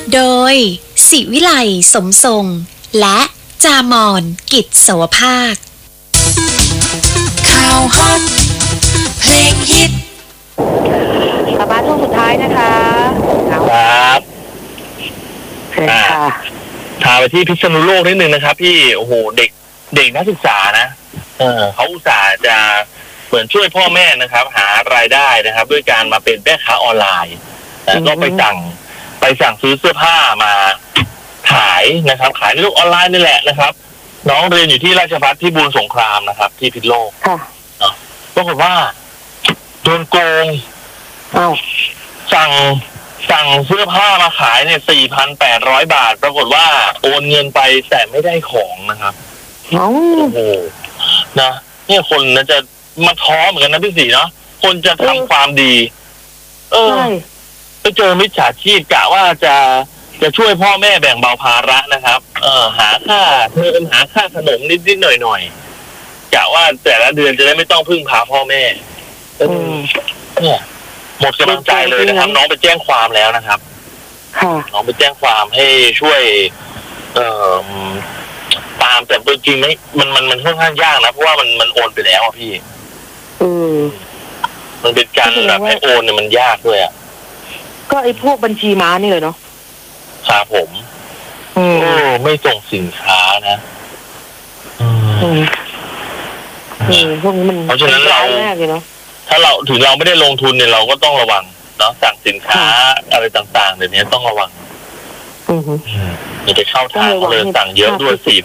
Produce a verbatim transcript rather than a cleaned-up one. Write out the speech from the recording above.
โดยศิวิไลสมทรง และจามอนกิจสวภาคข่าวฮอตเพลงฮิตกลับมาช่วงสุดท้ายนะคะครับเชิญค่ะพาไปที่พิษณุโลกนิดนึงนะครับพี่โอ้โหเด็กเด็กนักศึกษานะเออเขาอุตส่าห์จะเหมือนช่วยพ่อแม่นะครับ หารายได้นะครับด้วยการมาเป็นแม่ค้าออนไลน์แล้วก็ไปสั่งไปสั่งซื้อเสื้อผ้ามาขายนะครับขายในโลกออนไลน์นี่แหละนะครับน้องเรียนอยู่ที่ราชภัฏพิบูลสงครามนะครับที่พิษณุโลกค่ะปรากฏว่าโดนโกงอ้าวสั่งสั่งเสื้อผ้ามาขายเนี่ย สี่พันแปดร้อย บาทปรากฏว่าโอนเงินไปแต่ไม่ได้ของนะครับโอ้โหนะเนี่ยคนนะจะมาท้อเหมือนกันนะพี่สีเนาะคนจะทำความดีเออไปเจอมิจฉาชีพกะว่าจะจะช่วยพ่อแม่แบ่งเบาภาระนะครับเออหาค่าเทอมหาค่าขนมนิดๆหน่อยๆกะว่าแต่ละเดือนจะได้ไม่ต้องพึ่งพาพ่อแม่เออเนี่ยหมดกำลังใจเลยนะครับน้องไปแจ้งความแล้วนะครับน้องไปแจ้งความให้ช่วยเอ่อตามแต่จริงๆไม่มันมันมันค่อนข้างยากนะเพราะว่ามันมันโอนไปแล้วอ่ะพี่อืมมันเป็นการแบบให้โอนเนี่ยมันยากด้วยอ่ะก็ไอ้พวกบัญชีม้านี่เลยเนาะครับผมโอ้ไม่ส่งสินค้านะอืมอืมพวกนี้มันเพราะฉะนั้นเราถ้าเราถึงเราไม่ได้ลงทุนเนี่ยเราก็ต้องระวังเนาะสั่งสินค้าอะไรต่างๆเดี๋ยวนี้ต้องระวังอือฮึอย่าไปเข้าทางเลยสั่งเยอะด้วยสี่